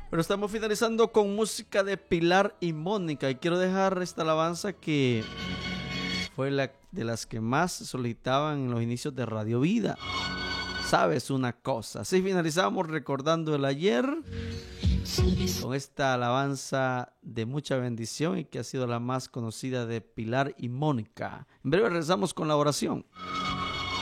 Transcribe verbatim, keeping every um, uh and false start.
Pero estamos finalizando con música de Pilar y Mónica. Y quiero dejar esta alabanza que fue la de las que más solicitaban en los inicios de Radio Vida. ¿Sabes una cosa? Así finalizamos recordando el ayer con esta alabanza de mucha bendición y que ha sido la más conocida de Pilar y Mónica. En breve regresamos con la oración.